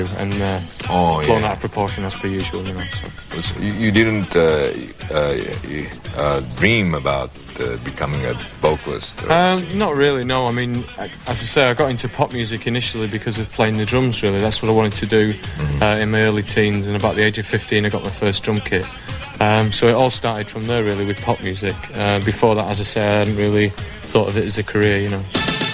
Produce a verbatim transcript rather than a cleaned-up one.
and uh, oh, blown yeah. out of proportion as per usual, you know. So. So you, you didn't uh, uh, uh, dream about uh, becoming a vocalist? Or Um, not really, no. I mean, as I say, I got into pop music initially because of playing the drums, really. That's what I wanted to do mm-hmm. uh, in my early teens, and about the age of fifteen I got my first drum kit. Um, so it all started from there, really, with pop music. Uh, before that, as I say, I hadn't really thought of it as a career, you know.